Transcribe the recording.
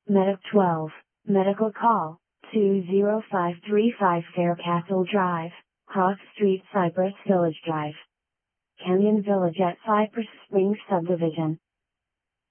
Medic 12, medical call, 20535 Faircastle Drive, Cross Street, Cypress Village Drive. Canyon Village at Cypress Springs Subdivision.